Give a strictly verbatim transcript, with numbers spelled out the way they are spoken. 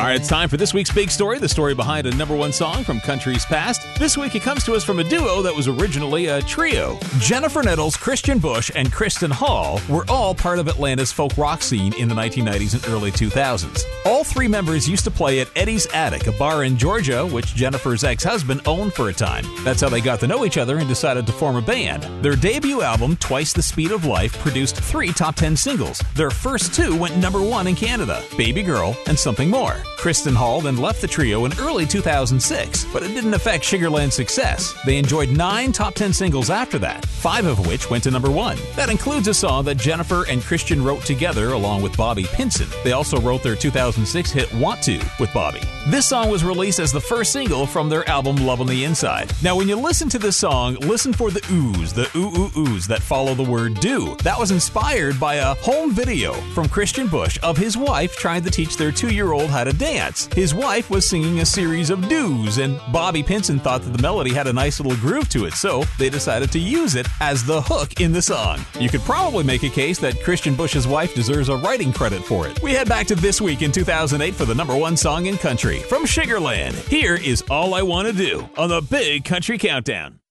right, it's time for this week's big story, the story behind a number one song from country's past. This week it comes to us from a duo that was originally a trio. Jennifer Nettles, Christian Bush, and Kristen Hall were all part of Atlanta's folk rock scene in the nineteen nineties and early two thousands. All three members used to play at Eddie's Attic, a bar in Georgia, which Jennifer's ex-husband owned for a time. That's how they got to know each other and decided to form a band. Their debut album, Twice the Speed of Life, produced three top ten singles. Their first two went number one in Canada, Baby Girl and Something More. Kristen Hall then left the trio in early two thousand six, but it didn't affect Sugarland's success. They enjoyed nine top ten singles after that, five of which went to number one. That includes a song that Jennifer and Christian wrote together along with Bobby Pinson. They also wrote their two thousand six hit Want To with Bobby. This song was released as the first single from their album Love on the Inside. Now when you listen to this song, listen for the oohs, the ooh ooh oohs that follow the word do. That was inspired by a home video from Christian Bush of his wife trying to teach their two-year-old how to dance. His wife was singing a series of do's, and Bobby Pinson thought that the melody had a nice little groove to it, so they decided to use it as the hook in the song. You could probably make a case that Christian Bush's wife deserves a writing credit for it. We head back to this week in two thousand eight for the number one song in country. From Sugarland, here is All I Want to Do on the Big Country Countdown.